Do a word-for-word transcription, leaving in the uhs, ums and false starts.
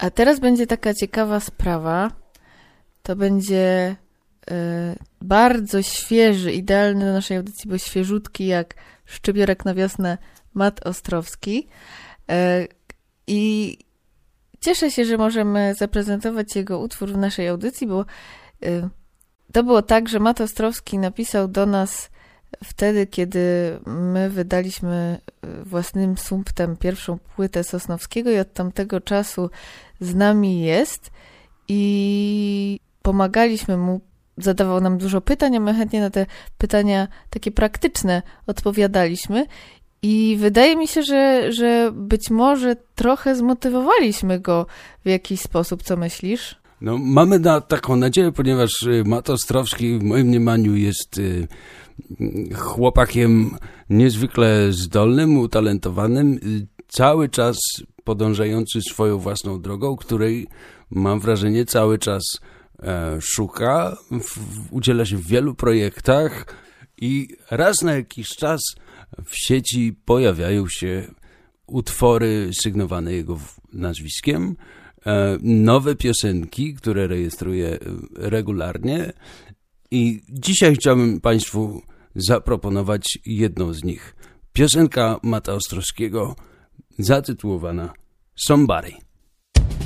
A teraz będzie taka ciekawa sprawa. To będzie y, bardzo świeży, idealny do naszej audycji, bo świeżutki jak szczypiorek na wiosnę Mat Ostrowski. Y, I cieszę się, że możemy zaprezentować jego utwór w naszej audycji, bo y, to było tak, że Mat Ostrowski napisał do nas wtedy, kiedy my wydaliśmy własnym sumptem pierwszą płytę Sosnowskiego i od tamtego czasu z nami jest i pomagaliśmy mu, zadawał nam dużo pytań, a my chętnie na te pytania takie praktyczne odpowiadaliśmy i wydaje mi się, że, że być może trochę zmotywowaliśmy go w jakiś sposób. Co myślisz? No, mamy na taką nadzieję, ponieważ Mat Ostrowski w moim mniemaniu jest y, chłopakiem niezwykle zdolnym, utalentowanym, y, cały czas podążający swoją własną drogą, której mam wrażenie cały czas e, szuka, w, udziela się w wielu projektach i raz na jakiś czas w sieci pojawiają się utwory sygnowane jego nazwiskiem, nowe piosenki, które rejestruję regularnie i dzisiaj chciałbym Państwu zaproponować jedną z nich. Piosenka Mata Ostrowskiego zatytułowana Somebody.